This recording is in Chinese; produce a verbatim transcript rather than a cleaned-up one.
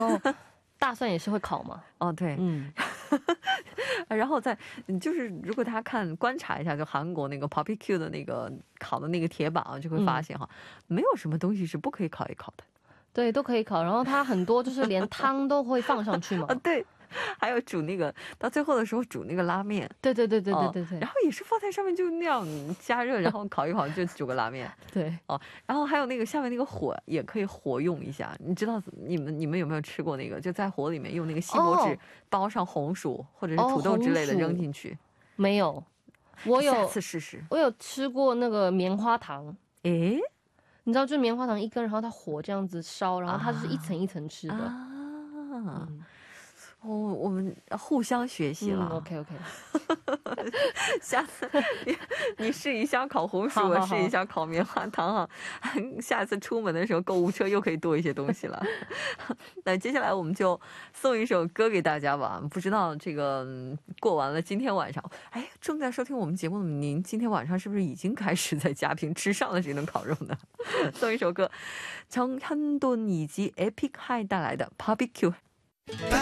大蒜也是会烤吗？ 哦，对， 嗯， 然后再就是如果大家看观察一下，就韩国那个 barbecue 的那个烤的那个铁板啊，就会发现哈，没有什么东西是不可以烤一烤的。 对，都可以烤，然后它很多就是连汤都会放上去嘛。 啊，对，还有煮那个到最后的时候煮那个拉面。 对对对对对哦， 对对， 然后也是放在上面就那样加热，然后烤一烤就煮个拉面。 对， 哦，然后还有那个下面那个火也可以活用一下，你知道你们你们有没有吃过那个？就在火里面用那个锡箔纸哦包上红薯或者是哦， 土豆之类的红薯扔进去。 没有，我下有次试试。 我有吃过那个棉花糖， 诶你知道，就是棉花糖一根，然后它火这样子烧，然后它就是一层一层吃的。 啊， 嗯哦，我们互相学习嗯了。 ，OK OK， 下次你你试一下烤红薯， 好好好我试一下烤棉花糖哈。下次出门的时候，购物车又可以多一些东西了。那接下来我们就送一首歌给大家吧。不知道这个嗯过完了今天晚上，哎，正在收听我们节目的您，今天晚上是不是已经开始在家庭吃上了这顿烤肉呢？送一首歌，정현돈以及 Epic High 带来的 Barbecue。